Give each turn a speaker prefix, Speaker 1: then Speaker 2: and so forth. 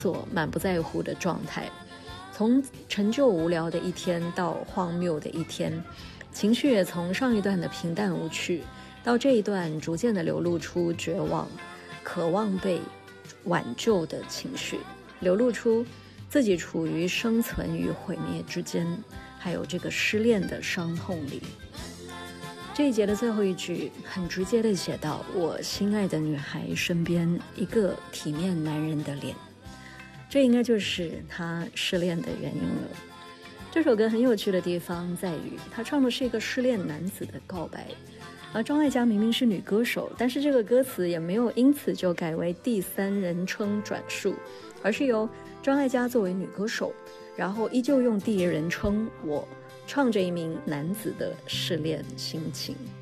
Speaker 1: 所满不在乎的状态，从陈旧无聊的一天到荒谬的一天，情绪也从上一段的平淡无趣到这一段逐渐的流露出绝望、渴望被挽救的情绪，流露出自己处于生存与毁灭之间，还有这个失恋的伤痛里。这一节的最后一句很直接地写到，我心爱的女孩身边一个体面男人的脸，这应该就是他失恋的原因了。这首歌很有趣的地方在于，他唱的是一个失恋男子的告白，而张艾嘉明明是女歌手，但是这个歌词也没有因此就改为第三人称转述，而是由张艾嘉作为女歌手，然后依旧用第一人称我唱着一名男子的失恋心情。